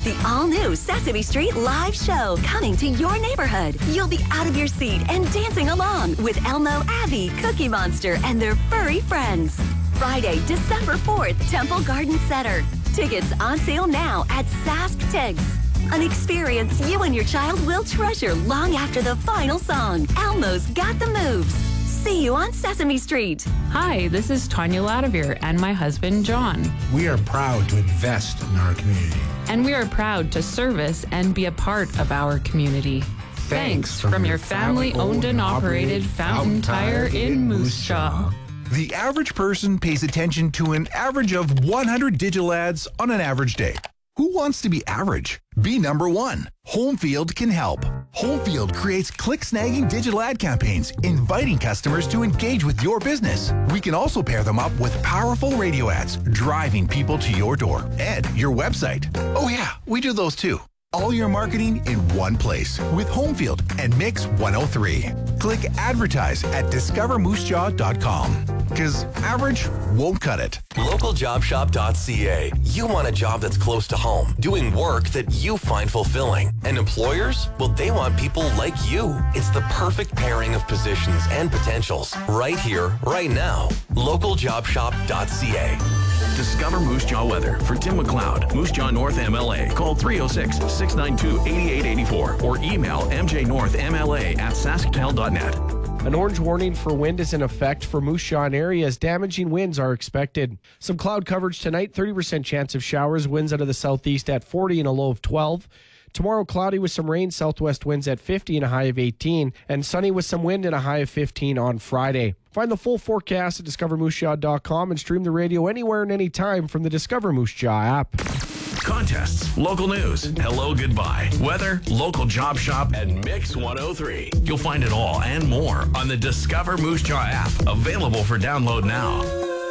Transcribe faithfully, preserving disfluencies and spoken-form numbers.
the all-new Sesame Street live show coming to your neighborhood. You'll be out of your seat and dancing along with Elmo, Abby, Cookie Monster, and their furry friends. Friday, December fourth, Temple Garden Center. Tickets on sale now at Sask Tigs. An experience you and your child will treasure long after the final song. Elmo's got the moves. See you on Sesame Street. Hi, this is Tanya Ladavere and my husband, John. We are proud to invest in our community. And we are proud to service and be a part of our community. Thanks, Thanks from, from your family-owned and operated Fountain Tire in Moose Jaw. The average person pays attention to an average of one hundred digital ads on an average day. Who wants to be average? Be number one. Homefield can help. Homefield creates click-snagging digital ad campaigns, inviting customers to engage with your business. We can also pair them up with powerful radio ads, driving people to your door and your website. Oh yeah, we do those too. All your marketing in one place with Homefield and Mix one oh three. Click advertise at discover moose jaw dot com. Because average won't cut it. local job shop dot c a. You want a job that's close to home, doing work that you find fulfilling. And employers? Well, they want people like you. It's the perfect pairing of positions and potentials. Right here, right now. local job shop dot c a. Discover Moose Jaw weather for Tim McLeod, Moose Jaw North M L A. Call three oh six, six nine two, eight eight eight four or email m j north m l a at sasktel dot net. An orange warning for wind is in effect for Moose Jaw and area as damaging winds are expected. Some cloud coverage tonight, thirty percent chance of showers, winds out of the southeast at forty and a low of twelve. Tomorrow, cloudy with some rain, southwest winds at fifty and a high of eighteen, and sunny with some wind and a high of fifteen on Friday. Find the full forecast at discover moose jaw dot com and stream the radio anywhere and anytime from the Discover Moose Jaw app. Contests, local news, hello, goodbye, weather, local job shop, and Mix one oh three. You'll find it all and more on the Discover Moose Jaw app, available for download now.